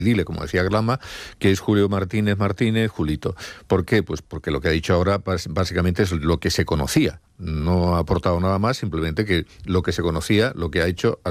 dile, como decía Glama, que es Julio Martínez Martínez, Julito. ¿Por qué? Pues porque lo que ha dicho ahora básicamente es lo que se conocía. No ha aportado nada más, simplemente que lo que se conocía, lo que ha hecho